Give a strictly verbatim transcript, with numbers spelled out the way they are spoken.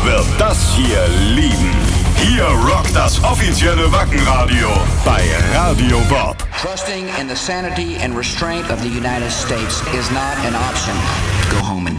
wird das hier lieben. Hier rockt das offizielle Wacken-Radio bei Radio Bob. Trusting in the sanity and restraint of the United States is not an option. Go home and